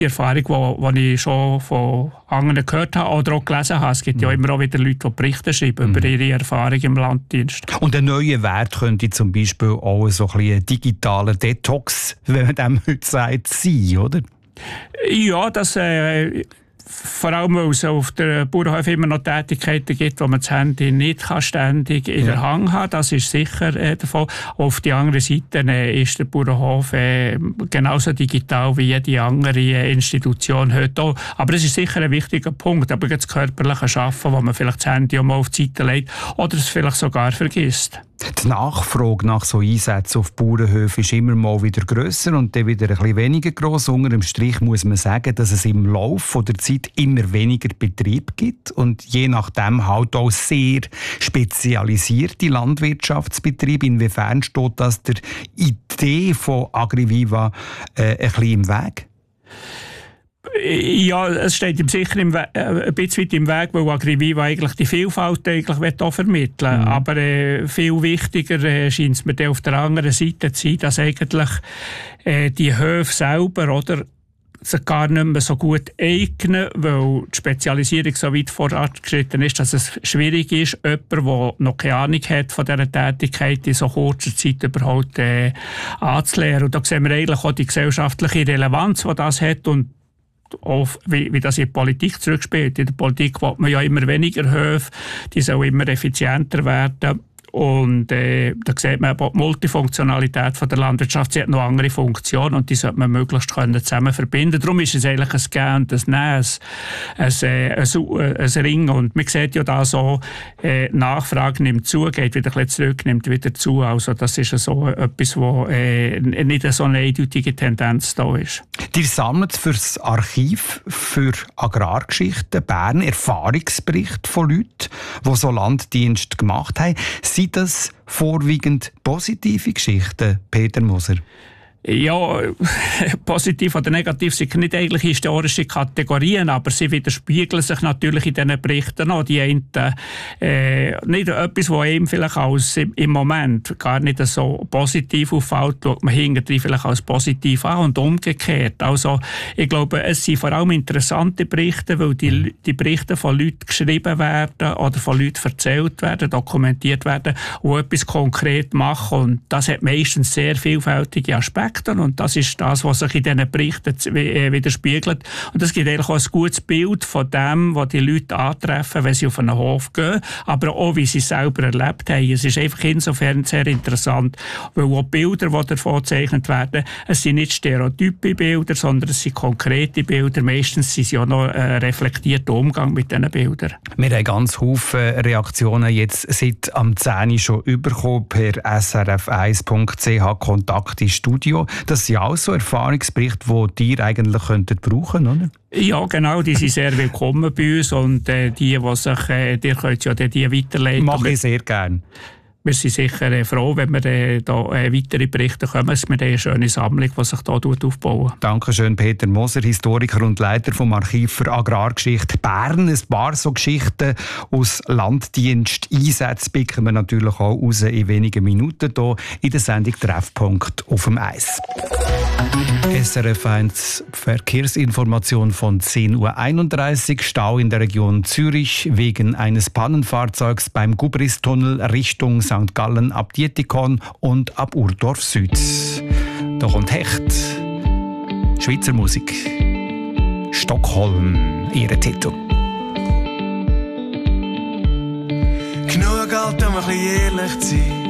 Die Erfahrung, die ich schon von anderen gehört habe oder auch gelesen habe. Es gibt ja immer auch wieder Leute, die Berichte schreiben über ihre Erfahrung im Landdienst. Und ein neuer Wert könnte zum Beispiel auch so ein bisschen ein digitaler Detox, wenn man dem heute sagt, sein, oder? Ja, das vor allem, weil es auf der Bauernhof immer noch Tätigkeiten gibt, wo man das Handy nicht ständig in der Hand haben kann. Das ist sicher davon. Auf der anderen Seite ist der Bauernhof genauso digital wie jede andere Institution heute auch. Aber es ist sicher ein wichtiger Punkt. Aber das körperliche Arbeiten, wo man vielleicht das Handy auch mal auf die Seite legt oder es vielleicht sogar vergisst. Die Nachfrage nach so Einsätzen auf Bauernhöfen ist immer mal wieder grösser und dann wieder ein bisschen weniger gross. Unter dem Strich muss man sagen, dass es im Laufe der Zeit immer weniger Betrieb gibt und je nachdem halt auch sehr spezialisierte Landwirtschaftsbetriebe. Inwiefern steht das der Idee von AgriViva ein bisschen im Weg? Ja, es steht ihm sicher ein bisschen weit im Weg, weil AgriViva eigentlich die Vielfalt eigentlich auch vermitteln will. Aber viel wichtiger scheint es mir dann auf der anderen Seite zu sein, dass eigentlich die Höfe selber oder sich gar nicht mehr so gut eignen, weil die Spezialisierung so weit vorangeschritten ist, dass es schwierig ist, jemanden, der noch keine Ahnung hat von dieser Tätigkeit, in so kurzer Zeit überhaupt anzulernen. Und da sehen wir eigentlich auch die gesellschaftliche Relevanz, die das hat und auch wie das in die Politik zurückspielt. In der Politik will man ja immer weniger Höfe, die sollen immer effizienter werden. Und da sieht man auch die Multifunktionalität von der Landwirtschaft. Sie hat noch andere Funktionen und die sollte man möglichst zusammen verbinden. Darum ist es eigentlich ein Gehen und ein Nehmen, ein Ringen. Und man sieht ja da so, Nachfrage nimmt zu, geht wieder ein bisschen zurück, nimmt wieder zu. Also das ist so etwas, wo nicht so eine eindeutige Tendenz da ist. Ihr sammelt für das Archiv für Agrargeschichten Bern Erfahrungsberichte von Leuten, die so Landdienst gemacht haben. Sind das vorwiegend positive Geschichten, Peter Moser? Ja, positiv oder negativ sind nicht eigentlich historische Kategorien, aber sie widerspiegeln sich natürlich in diesen Berichten auch. Die einen, nicht etwas, was einem vielleicht als im Moment gar nicht so positiv auffällt, schaut man hinterher vielleicht als positiv an und umgekehrt. Also ich glaube, es sind vor allem interessante Berichte, weil die Berichte von Leuten geschrieben werden oder von Leuten erzählt werden, dokumentiert werden, die etwas konkret machen. Und das hat meistens sehr vielfältige Aspekte. Und das ist das, was sich in diesen Berichten widerspiegelt. Und es gibt eigentlich auch ein gutes Bild von dem, was die Leute antreffen, wenn sie auf einen Hof gehen, aber auch, wie sie es selber erlebt haben. Es ist einfach insofern sehr interessant, weil auch Bilder, die davon gezeichnet werden, es sind nicht stereotype Bilder, sondern es sind konkrete Bilder. Meistens sind sie auch noch reflektierter Umgang mit diesen Bildern. Wir haben ganz viele Reaktionen jetzt seit am 10 Uhr schon bekommen per srf1.ch Kontakt ins Studio. Das sind auch so Erfahrungsberichte, die ihr eigentlich könntet brauchen, oder? Ja, genau, die sind sehr willkommen bei uns und die sich, ihr könnt ja die weiterleiten. Mache ich sehr gerne. Wir sind sicher froh, wenn wir da weitere Berichte kommen. Wir haben eine schöne Sammlung, die sich hier aufbauen. Dankeschön, Peter Moser, Historiker und Leiter vom Archiv für Agrargeschichte Bern. Ein paar so Geschichten aus Landdiensteinsätzen picken wir natürlich auch raus in wenigen Minuten hier in der Sendung Treffpunkt auf dem Eis. SRF 1 Verkehrsinformation von 10.31 Uhr. Stau in der Region Zürich wegen eines Pannenfahrzeugs beim Gubristunnel Richtung St. Gallen ab Dietikon und ab Urdorf Süd. Da kommt Hecht. Schweizer Musik. Stockholm, ihre Titel. Genug Geld, um ein bisschen ehrlich zu sein.